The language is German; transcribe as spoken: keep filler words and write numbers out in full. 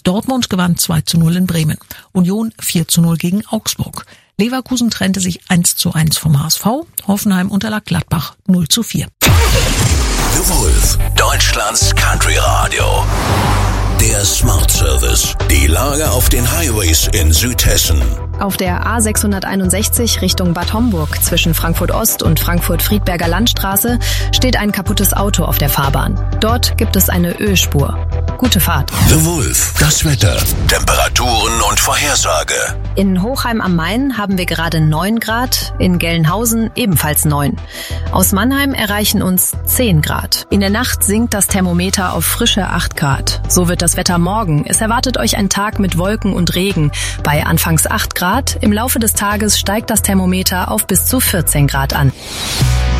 Dortmund gewann zwei zu null in Bremen. Union vier zu null gegen Augsburg. Leverkusen trennte sich eins zu eins vom H S V. Hoffenheim unterlag Gladbach null zu vier. The Wolf, Deutschlands Country Radio. Der Smart Service. Die Lage auf den Highways in Südhessen. Auf der A sechshunderteinundsechzig Richtung Bad Homburg zwischen Frankfurt Ost und Frankfurt-Friedberger Landstraße steht ein kaputtes Auto auf der Fahrbahn. Dort gibt es eine Ölspur. Gute Fahrt. The Wolf, das Wetter, Temperaturen und Vorhersage. In Hochheim am Main haben wir gerade neun Grad, in Gelnhausen ebenfalls neun. Aus Mannheim erreichen uns zehn Grad. In der Nacht sinkt das Thermometer auf frische acht Grad. So wird das Wetter morgen. Es erwartet euch ein Tag mit Wolken und Regen. Bei anfangs acht Grad, im Laufe des Tages steigt das Thermometer auf bis zu vierzehn Grad an.